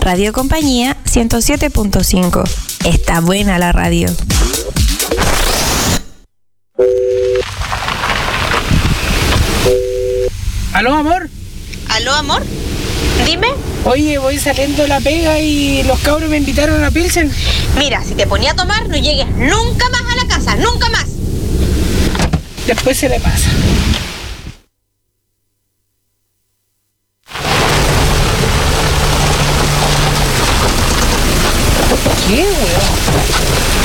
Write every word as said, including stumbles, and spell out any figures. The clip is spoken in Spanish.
Radio Compañía ciento siete punto cinco. Está buena la radio. ¿Aló, amor? ¿Aló, amor? Dime. Oye, voy saliendo de la pega y los cabros me invitaron a Pilsen. Mira, si te ponía a tomar, no llegues nunca más a la casa, nunca más. Después se le pasa.